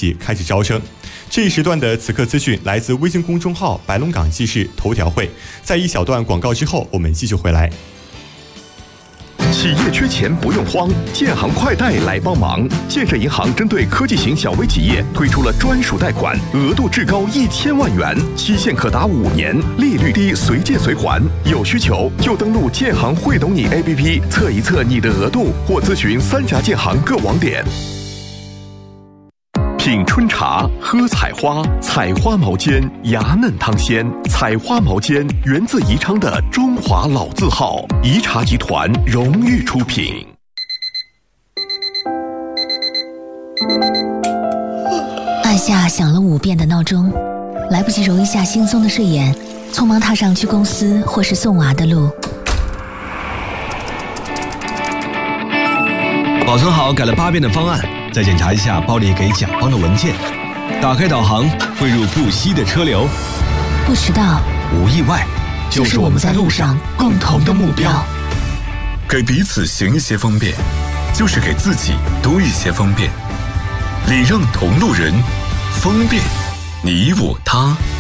起开始招生。这一时段的此刻资讯来自微信公众号白龙港记事头条会。在一小段广告之后，我们继续回来。 企业缺钱不用慌，建行快贷来帮忙。建设银行针对科技型小微企业推出了专属贷款，额度至高1000万元，期限可达5年，利率低，随借随还。有需求就登录建行会懂你 APP 测一测你的额度，或咨询3家建行各网点。品春茶，喝采花，采花毛尖，芽嫩汤鲜。采花毛尖源自宜昌的中华老字号，宜茶集团荣誉出品。 按下响了5遍的闹钟，来不及揉一下惺忪的睡眼，匆忙踏上去公司或是送娃的路。 保存好改了8遍的方案，再检查一下包里给甲方的文件。打开导航，汇入不息的车流。 不迟到， 无意外，就是我们在路上共同的目标。 给彼此行一些方便，就是给自己多一些方便。礼让同路人，方便你我他。